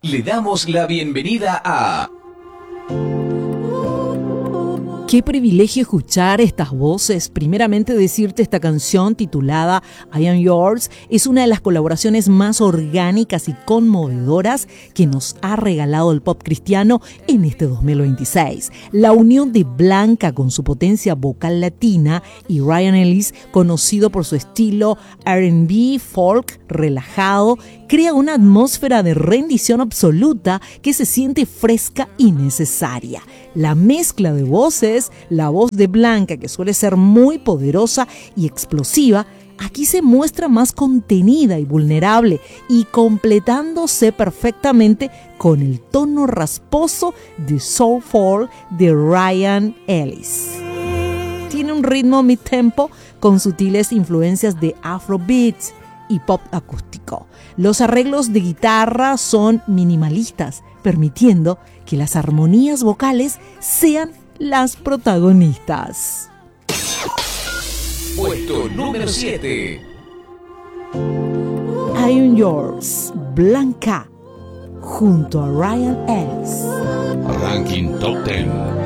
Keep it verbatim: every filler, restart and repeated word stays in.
Le damos la bienvenida a... Qué privilegio escuchar estas voces. Primeramente decirte, esta canción titulada I Am Yours es una de las colaboraciones más orgánicas y conmovedoras que nos ha regalado el pop cristiano en este dos mil veintiséis. La unión de Blanca con su potencia vocal latina y Ryan Ellis, conocido por su estilo R and B folk relajado, crea una atmósfera de rendición absoluta que se siente fresca y necesaria. La mezcla de voces, la voz de Blanca, que suele ser muy poderosa y explosiva, aquí se muestra más contenida y vulnerable y completándose perfectamente con el tono rasposo de soulful de Ryan Ellis. Tiene un ritmo mid-tempo con sutiles influencias de afrobeat y pop acústico. Los arreglos de guitarra son minimalistas, permitiendo que las armonías vocales sean las protagonistas. Puesto número siete. I Am Yours, Blanca, junto a Ryan Ellis. Ranking Top diez.